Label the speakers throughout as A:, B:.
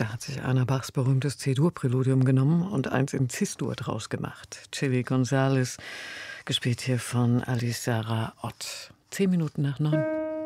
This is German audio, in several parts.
A: Da hat sich Anna Bachs berühmtes C-Dur-Präludium genommen und eins in Cis-Dur draus gemacht. Chili Gonzales, gespielt hier von Alisara Ott. 10 Minuten nach 9.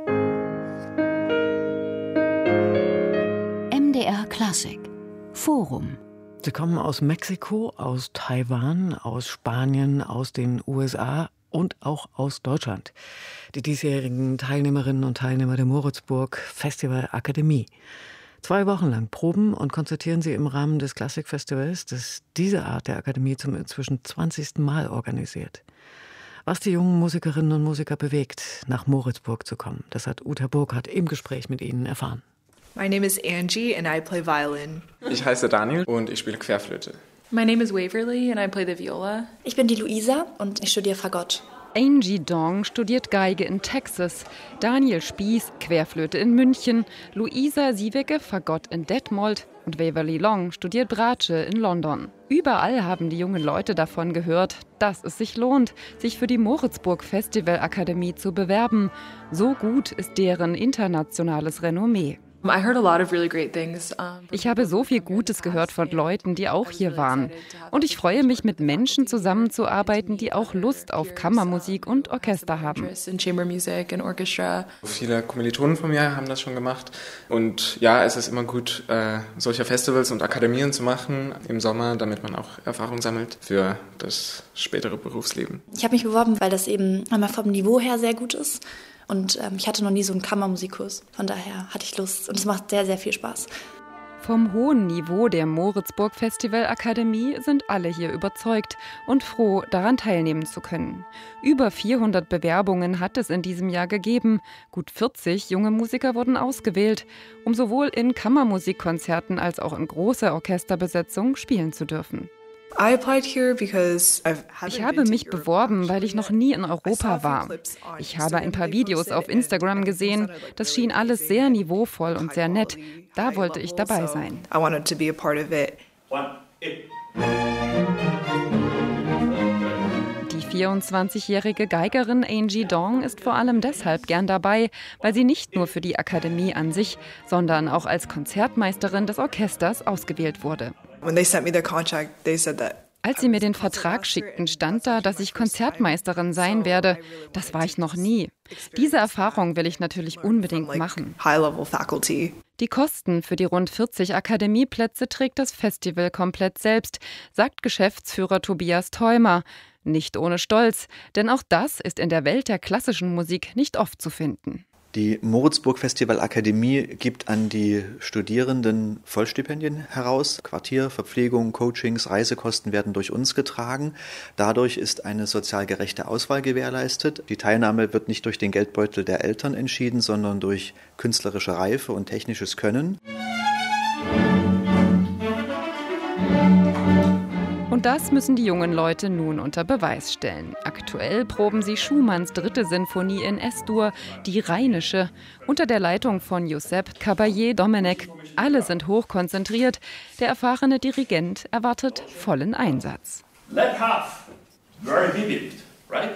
B: MDR Klassik Forum.
A: Sie kommen aus Mexiko, aus Taiwan, aus Spanien, aus den USA und auch aus Deutschland. Die diesjährigen Teilnehmerinnen und Teilnehmer der Moritzburg Festival Akademie. 2 Wochen lang proben und konzertieren sie im Rahmen des Klassikfestivals, das diese Art der Akademie zum inzwischen 20. Mal organisiert. Was die jungen Musikerinnen und Musiker bewegt, nach Moritzburg zu kommen, das hat Uta Burkhardt im Gespräch mit ihnen erfahren.
C: My name is Angie and I play violin.
D: Ich heiße Daniel und ich spiele Querflöte.
E: My name is Waverly and I play the viola.
F: Ich bin die Luisa und ich studiere Fagott.
G: Angie Dong studiert Geige in Texas, Daniel Spieß Querflöte in München, Luisa Siewecke Fagott in Detmold und Waverly Long studiert Bratsche in London. Überall haben die jungen Leute davon gehört, dass es sich lohnt, sich für die Moritzburg Festival Akademie zu bewerben. So gut ist deren internationales Renommee.
E: I heard a lot of really great things.
G: Ich habe so viel Gutes gehört von Leuten, die auch hier waren. Und ich freue mich, mit Menschen zusammenzuarbeiten, die auch Lust auf Kammermusik und Orchester haben.
D: Viele Kommilitonen von mir haben das schon gemacht. Und ja, es ist immer gut, solche Festivals und Akademien zu machen im Sommer, damit man auch Erfahrung sammelt für das spätere Berufsleben.
F: Ich habe mich beworben, weil das eben einmal vom Niveau her sehr gut ist. Und ich hatte noch nie so einen Kammermusikkurs. Von daher hatte ich Lust. Und es macht sehr, sehr viel Spaß.
G: Vom hohen Niveau der Moritzburg Festival Akademie sind alle hier überzeugt und froh, daran teilnehmen zu können. Über 400 Bewerbungen hat es in diesem Jahr gegeben. Gut 40 junge Musiker wurden ausgewählt, um sowohl in Kammermusikkonzerten als auch in großer Orchesterbesetzung spielen zu dürfen. Ich habe mich beworben, weil ich noch nie in Europa war. Ich habe ein paar Videos auf Instagram gesehen. Das schien alles sehr niveauvoll und sehr nett. Da wollte ich dabei sein. Die 24-jährige Geigerin Angie Dong ist vor allem deshalb gern dabei, weil sie nicht nur für die Akademie an sich, sondern auch als Konzertmeisterin des Orchesters ausgewählt wurde. Als sie mir den Vertrag schickten, stand da, dass ich Konzertmeisterin sein werde. Das war ich noch nie. Diese Erfahrung will ich natürlich unbedingt machen. Die Kosten für die rund 40 Akademieplätze trägt das Festival komplett selbst, sagt Geschäftsführer Tobias Theumer. Nicht ohne Stolz, denn auch das ist in der Welt der klassischen Musik nicht oft zu finden.
H: Die Moritzburg Festival Akademie gibt an die Studierenden Vollstipendien heraus. Quartier, Verpflegung, Coachings, Reisekosten werden durch uns getragen. Dadurch ist eine sozial gerechte Auswahl gewährleistet. Die Teilnahme wird nicht durch den Geldbeutel der Eltern entschieden, sondern durch künstlerische Reife und technisches Können.
G: Und das müssen die jungen Leute nun unter Beweis stellen. Aktuell proben sie Schumanns 3. Sinfonie in S-Dur, die Rheinische, unter der Leitung von Giuseppe Caballé-Domenech. Alle sind hochkonzentriert. Der erfahrene Dirigent erwartet vollen Einsatz.
I: Let half. Very vivid, right?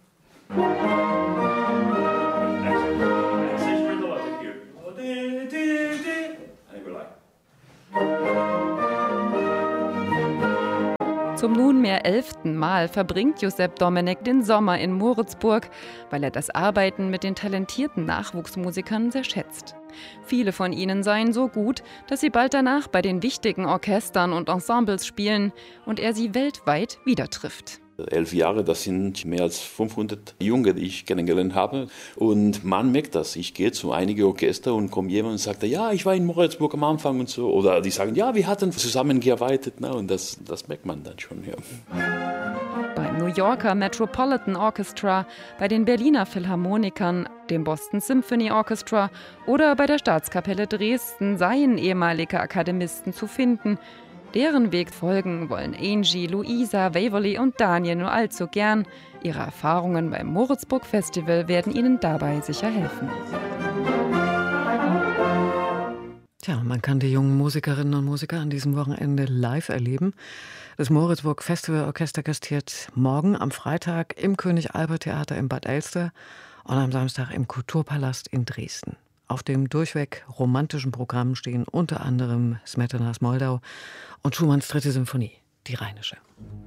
G: Zum nunmehr 11. Mal verbringt Giuseppe Domenech den Sommer in Moritzburg, weil er das Arbeiten mit den talentierten Nachwuchsmusikern sehr schätzt. Viele von ihnen seien so gut, dass sie bald danach bei den wichtigen Orchestern und Ensembles spielen und er sie weltweit wieder trifft.
I: 11 Jahre, das sind mehr als 500 Junge, die ich kennengelernt habe. Und man merkt das. Ich gehe zu einigen Orchester und kommt jemand und sagt, ja, ich war in Moritzburg am Anfang und so. Oder die sagen, ja, wir hatten zusammengearbeitet. Und das merkt man dann schon. Ja.
G: Beim New Yorker Metropolitan Orchestra, bei den Berliner Philharmonikern, dem Boston Symphony Orchestra oder bei der Staatskapelle Dresden seien ehemalige Akademisten zu finden. Deren Weg folgen wollen Angie, Luisa, Waverly und Daniel nur allzu gern. Ihre Erfahrungen beim Moritzburg Festival werden ihnen dabei sicher helfen.
A: Tja, man kann die jungen Musikerinnen und Musiker an diesem Wochenende live erleben. Das Moritzburg Festival Orchester gastiert morgen am Freitag im König-Albert-Theater in Bad Elster und am Samstag im Kulturpalast in Dresden. Auf dem durchweg romantischen Programm stehen unter anderem Smetanas Moldau und Schumanns 3. Symphonie, die Rheinische.